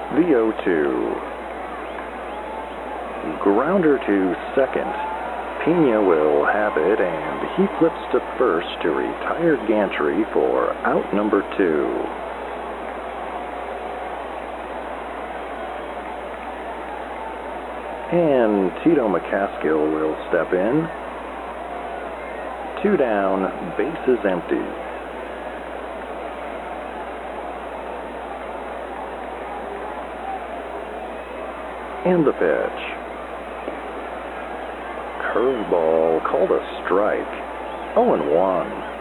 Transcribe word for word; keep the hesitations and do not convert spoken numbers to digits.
The oh two. Grounder to second. Pena will have it, and he flips to first to retire Gantry for out number two. And Tito McCaskill will step in. Two down, bases empty. And the pitch. Curveball called a strike. oh and one.